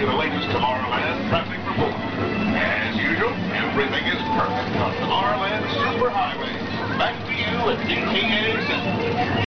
the latest Tomorrowland traffic report. As usual, everything is perfect on Tomorrowland Superhighway. Back to you at DTA Center.